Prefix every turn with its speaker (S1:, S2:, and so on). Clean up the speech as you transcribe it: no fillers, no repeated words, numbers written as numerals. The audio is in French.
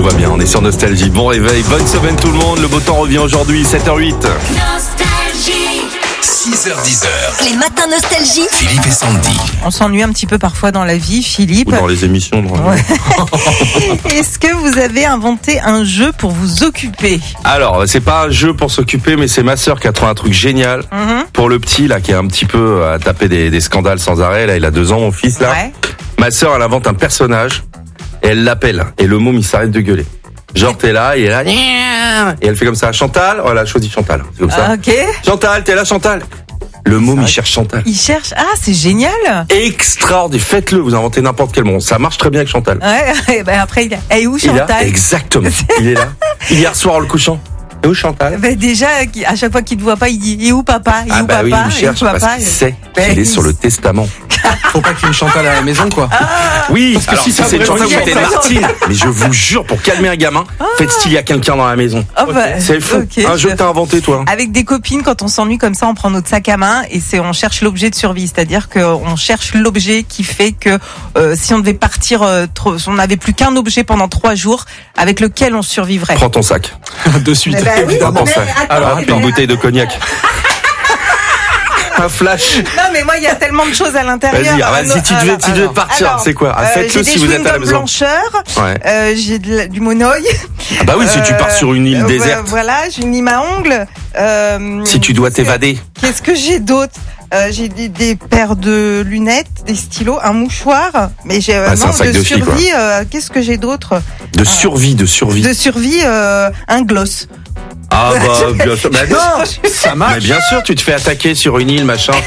S1: va bien, on est sur Nostalgie. Bon réveil, bonne semaine tout le monde. Le beau temps revient aujourd'hui, 7h08.
S2: Nostalgie.
S3: 6h10.
S2: Les matins Nostalgie.
S3: Philippe et Sandy.
S4: On s'ennuie un petit peu parfois dans la vie, Philippe.
S1: Ou dans les émissions.
S4: Ouais. Est-ce que vous avez inventé un jeu pour vous occuper?
S1: Alors, c'est pas un jeu pour s'occuper, mais c'est ma sœur qui a trouvé un truc génial. Pour le petit, là, qui est un petit peu à taper des scandales sans arrêt. Là, il a 2 ans, mon fils, là.
S4: Ouais.
S1: Ma sœur, elle invente un personnage et elle l'appelle. Et le môme, il s'arrête de gueuler. Genre, t'es là, il est là. Et elle fait comme ça. Chantal, voilà, elle choisit Chantal. C'est comme ça.
S4: Ah, ok.
S1: Chantal, t'es là, Chantal. Le môme, il cherche Chantal.
S4: Il cherche. Ah, c'est génial.
S1: Extraordinaire. Faites-le, vous inventez n'importe quel nom. Ça marche très bien avec Chantal.
S4: Ouais. Ben après, elle est où
S1: Il est là,
S4: Chantal?
S1: exactement. Il est là. Hier soir, en le couchant. Et où Chantal?
S4: Ben déjà, à chaque fois qu'il te voit pas, il dit "Et où papa? Et où
S1: bah
S4: papa?
S1: oui, il cherche
S4: Et où
S1: parce
S4: papa?"
S1: qu'il sait
S4: Ben,
S1: qu'il est sur le testament.
S5: Faut pas qu'il y ait une Chantal à la maison, quoi.
S1: Oui,
S5: Parce que
S1: alors
S5: si
S1: si
S5: ça
S1: c'est une
S5: vraiment
S1: Chantal,
S5: y
S1: c'était
S5: est,
S1: Martine. Mais je vous jure, pour calmer un gamin, faites style, il y a quelqu'un dans la maison.
S4: Oh, bah,
S1: C'est fou.
S4: ok,
S1: Un jeu que t'as inventé, toi.
S4: Avec des copines, quand on s'ennuie comme ça, on prend notre sac à main et on cherche l'objet de survie. C'est-à-dire qu'on cherche l'objet qui fait que si on devait partir, si on n'avait plus qu'un objet pendant 3 jours, avec lequel on survivrait.
S1: Prends ton sac.
S5: De suite.
S4: Eh ben oui,
S1: Prends ton
S4: mais
S1: sac.
S4: attends,
S1: Alors,
S4: mais
S1: une bouteille de cognac. Un flash.
S4: Non, mais moi, il y a tellement de choses à l'intérieur.
S1: Vas-y, tu devais partir.
S4: Alors,
S1: C'est quoi? Faites-le
S4: j'ai
S1: si
S4: des
S1: vous êtes à la
S4: chewing-gums
S1: maison.
S4: blancheurs,
S1: Ouais.
S4: j'ai du monoeil.
S1: Ah bah oui, si tu pars sur une île déserte.
S4: Voilà, j'ai une lime à ongles.
S1: Si tu dois t'évader.
S4: Qu'est-ce que j'ai d'autre? J'ai des paires de lunettes, des stylos, un mouchoir. Mais j'ai
S1: c'est un sac de filles,
S4: survie. Qu'est-ce que j'ai d'autre?
S1: De survie.
S4: De survie, un gloss.
S1: Ah bah, bien sûr. Mais non!
S5: Ça marche.
S1: Mais bien sûr, tu te fais attaquer sur une île, machin.